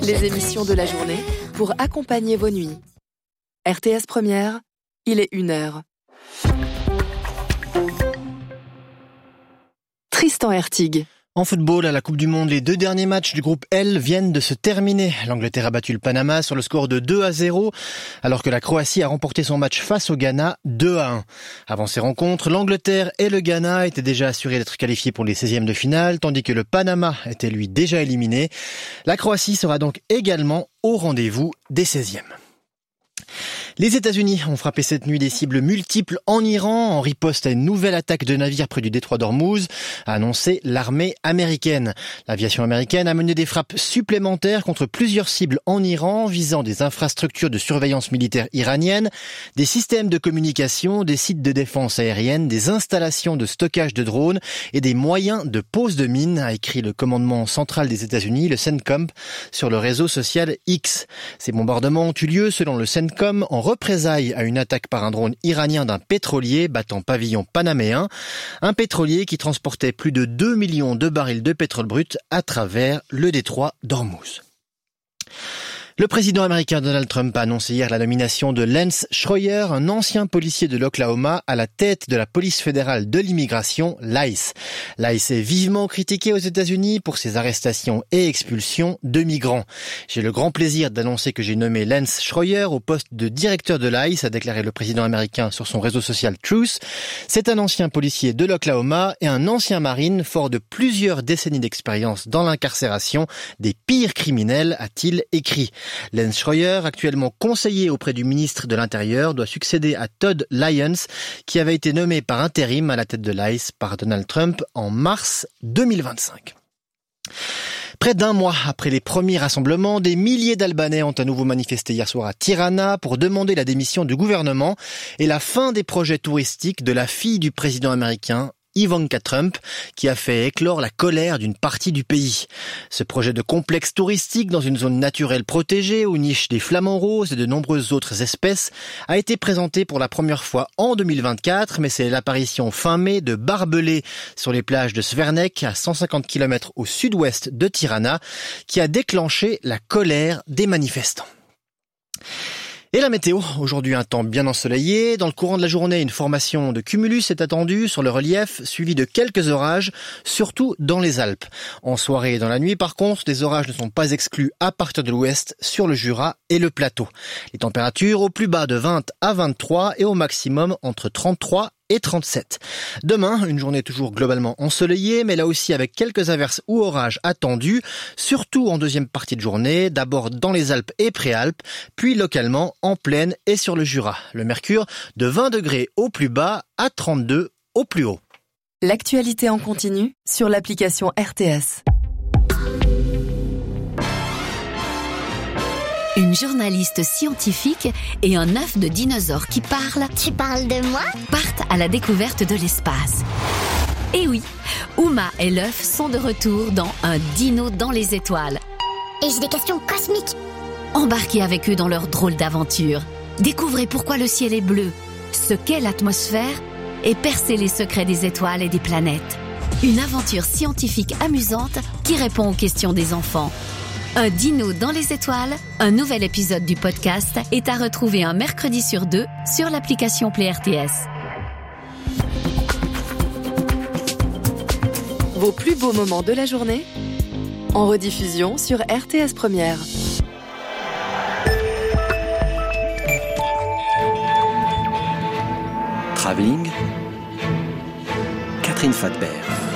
Les émissions de la journée pour accompagner vos nuits. RTS Première, il est 1h. Tristan Hertig. En football, à la Coupe du Monde, les 2 derniers matchs du groupe L viennent de se terminer. L'Angleterre a battu le Panama sur le score de 2-0, alors que la Croatie a remporté son match face au Ghana 2-1. Avant ces rencontres, l'Angleterre et le Ghana étaient déjà assurés d'être qualifiés pour les 16e de finale, tandis que le Panama était lui déjà éliminé. La Croatie sera donc également au rendez-vous des 16e. Les États-Unis ont frappé cette nuit des cibles multiples en Iran en riposte à une nouvelle attaque de navires près du détroit d'Ormuz, a annoncé l'armée américaine. L'aviation américaine a mené des frappes supplémentaires contre plusieurs cibles en Iran visant des infrastructures de surveillance militaire iranienne, des systèmes de communication, des sites de défense aérienne, des installations de stockage de drones et des moyens de pose de mines, a écrit le commandement central des États-Unis, le CENTCOM, sur le réseau social X. Ces bombardements ont eu lieu, selon le CENTCOM, en représailles à une attaque par un drone iranien d'un pétrolier battant pavillon panaméen, un pétrolier qui transportait plus de 2 millions de barils de pétrole brut à travers le détroit d'Ormuz. Le président américain Donald Trump a annoncé hier la nomination de Lance Schroyer, un ancien policier de l'Oklahoma, à la tête de la police fédérale de l'immigration, l'ICE. L'ICE est vivement critiqué aux États-Unis pour ses arrestations et expulsions de migrants. J'ai le grand plaisir d'annoncer que j'ai nommé Lance Schroyer au poste de directeur de l'ICE, a déclaré le président américain sur son réseau social Truth. C'est un ancien policier de l'Oklahoma et un ancien marine fort de plusieurs décennies d'expérience dans l'incarcération des pires criminels, a-t-il écrit. Lance Schroyer, actuellement conseiller auprès du ministre de l'Intérieur, doit succéder à Todd Lyons, qui avait été nommé par intérim à la tête de l'ICE par Donald Trump en mars 2025. Près d'un mois après les premiers rassemblements, des milliers d'Albanais ont à nouveau manifesté hier soir à Tirana pour demander la démission du gouvernement et la fin des projets touristiques de la fille du président américain, Ivanka Trump, qui a fait éclore la colère d'une partie du pays. Ce projet de complexe touristique dans une zone naturelle protégée où nichent des flamants roses et de nombreuses autres espèces a été présenté pour la première fois en 2024, mais c'est l'apparition fin mai de barbelés sur les plages de Svernek, à 150 km au sud-ouest de Tirana, qui a déclenché la colère des manifestants. Et la météo, aujourd'hui un temps bien ensoleillé. Dans le courant de la journée, une formation de cumulus est attendue sur le relief, suivie de quelques orages, surtout dans les Alpes. En soirée et dans la nuit, par contre, des orages ne sont pas exclus à partir de l'ouest, sur le Jura et le plateau. Les températures au plus bas de 20 à 23 et au maximum entre 33 et 37. Demain, une journée toujours globalement ensoleillée, mais là aussi avec quelques averses ou orages attendus, surtout en deuxième partie de journée, d'abord dans les Alpes et Préalpes, puis localement en plaine et sur le Jura. Le mercure de 20 degrés au plus bas à 32 au plus haut. L'actualité en continu sur l'application RTS. Une journaliste scientifique et un œuf de dinosaure qui parle. Tu parles de moi ? Partent à la découverte de l'espace. Et oui, Uma et l'œuf sont de retour dans Un dino dans les étoiles. Et j'ai des questions cosmiques. Embarquez avec eux dans leur drôle d'aventure. Découvrez pourquoi le ciel est bleu, ce qu'est l'atmosphère et percez les secrets des étoiles et des planètes. Une aventure scientifique amusante qui répond aux questions des enfants. Un dino dans les étoiles, un nouvel épisode du podcast est à retrouver un mercredi sur 2 sur l'application Play RTS. Vos plus beaux moments de la journée en rediffusion sur RTS Première. Travelling, Catherine Fadbert.